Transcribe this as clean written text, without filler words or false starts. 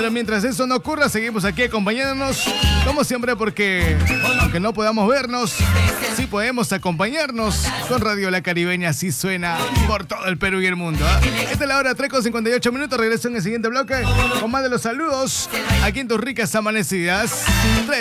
Pero mientras eso no ocurra, seguimos aquí acompañándonos, como siempre, porque aunque no podamos vernos, sí podemos acompañarnos con Radio La Caribeña. Así suena por todo el Perú y el mundo. Esta es la hora 3:58. Regreso en el siguiente bloque con más de los saludos aquí en tus ricas amanecidas.